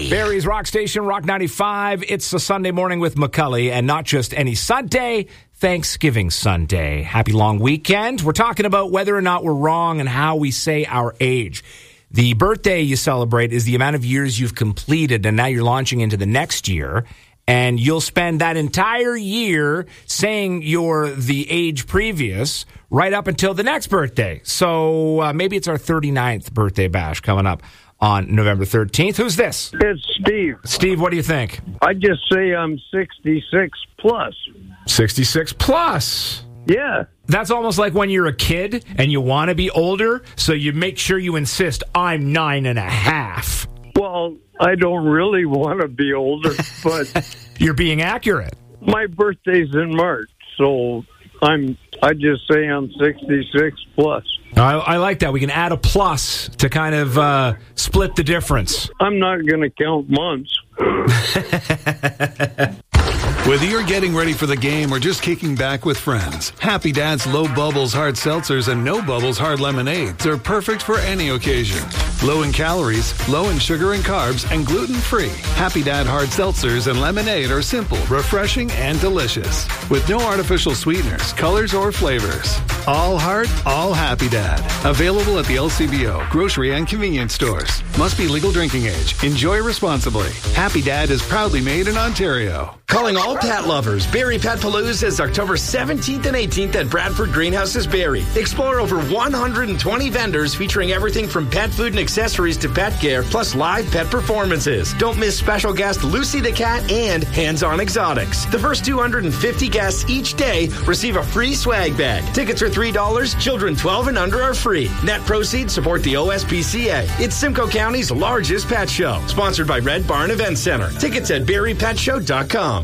Barrie. Barrie's Rock Station, Rock 95. It's a Sunday morning with McCully, and not just any Sunday, Thanksgiving Sunday. Happy long weekend. We're talking about whether or not we're wrong and how we say our age. The birthday you celebrate is the amount of years you've completed, and now you're launching into the next year. And you'll spend that entire year saying you're the age previous right up until the next birthday. So maybe it's our 39th birthday bash coming up on November 13th. Who's this? It's Steve. Steve, what do you think? I just say I'm 66 plus. 66 plus. Yeah. That's almost like when you're a kid and you want to be older, so you make sure you insist, I'm 9.5. Well, I don't really want to be older, but you're being accurate. My birthday's in March, so I just say I'm 66 plus. I like that. We can add a plus to kind of split the difference. I'm not going to count months. Whether you're getting ready for the game or just kicking back with friends, Happy Dad's Low Bubbles Hard Seltzers and No Bubbles Hard Lemonades are perfect for any occasion. Low in calories, low in sugar and carbs, and gluten-free. Happy Dad Hard Seltzers and Lemonade are simple, refreshing, and delicious. With no artificial sweeteners, colors, or flavors. All heart, all Happy Dad. Available at the LCBO, grocery, and convenience stores. Must be legal drinking age. Enjoy responsibly. Happy Dad is proudly made in Ontario. Calling all pet lovers. Barrie Pet Palooza is October 17th and 18th at Bradford Greenhouses, Barrie. Explore over 120 vendors featuring everything from pet food and accessories to pet care, plus live pet performances. Don't miss special guest Lucy the Cat and Hands-On Exotics. The first 250 guests each day receive a free swag bag. Tickets are $3. Children 12 and under are free. Net proceeds support the OSPCA. It's Simcoe County's largest pet show. Sponsored by Red Barn Event Center. Tickets at barriepetshow.com.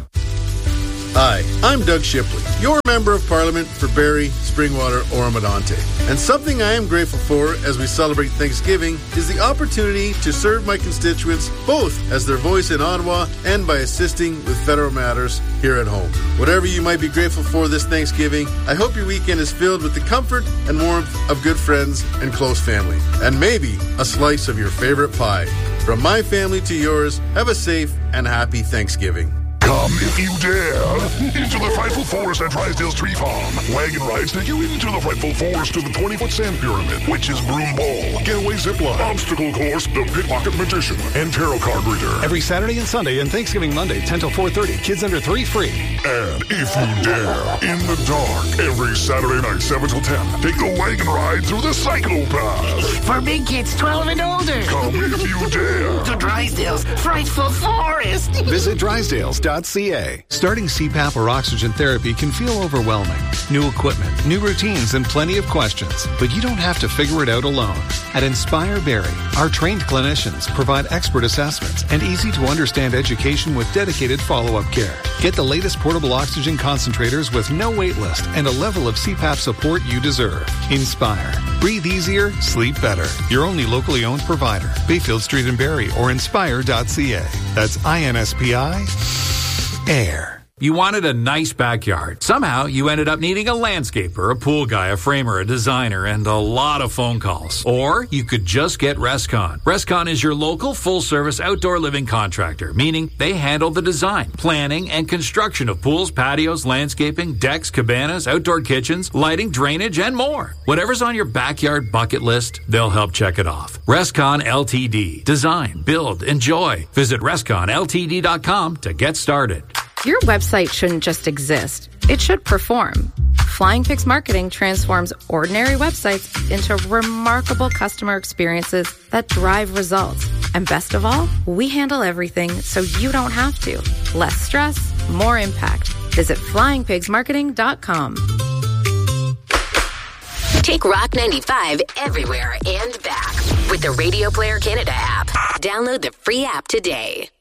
Hi, I'm Doug Shipley, your Member of Parliament for Barrie, Springwater, Oromadante. And something I am grateful for as we celebrate Thanksgiving is the opportunity to serve my constituents both as their voice in Ottawa and by assisting with federal matters here at home. Whatever you might be grateful for this Thanksgiving, I hope your weekend is filled with the comfort and warmth of good friends and close family. And maybe a slice of your favorite pie. From my family to yours, have a safe and happy Thanksgiving. Come, if you dare, into the frightful forest at Drysdale's Tree Farm. Wagon rides take you into the frightful forest to the 20-foot sand pyramid, witch's broom ball, getaway zipline, obstacle course, the pickpocket magician, and tarot card reader. Every Saturday and Sunday and Thanksgiving Monday, 10 till 4:30. Kids under 3 free. And if you dare, in the dark, every Saturday night, 7 till 10, take the wagon ride through the Psychopath. For big kids 12 and older. Come if you dare. To Drysdale's frightful forest. Visit Drysdales.ca. Starting CPAP or oxygen therapy can feel overwhelming. New equipment, new routines, and plenty of questions. But you don't have to figure it out alone. At Inspire Barrie, our trained clinicians provide expert assessments and easy-to-understand education with dedicated follow-up care. Get the latest portable oxygen concentrators with no wait list and a level of CPAP support you deserve. Inspire. Breathe easier, sleep better. Your only locally owned provider. Bayfield Street in Barrie or inspire.ca. That's INSPI. Air. You wanted a nice backyard. Somehow, you ended up needing a landscaper, a pool guy, a framer, a designer, and a lot of phone calls. Or you could just get Rescon. Rescon is your local full-service outdoor living contractor, meaning they handle the design, planning, and construction of pools, patios, landscaping, decks, cabanas, outdoor kitchens, lighting, drainage, and more. Whatever's on your backyard bucket list, they'll help check it off. Rescon Ltd. Design, build, enjoy. Visit ResconLTD.com to get started. Your website shouldn't just exist. It should perform. Flying Pigs Marketing transforms ordinary websites into remarkable customer experiences that drive results. And best of all, we handle everything so you don't have to. Less stress, more impact. Visit flyingpigsmarketing.com. Take Rock 95 everywhere and back with the Radio Player Canada app. Download the free app today.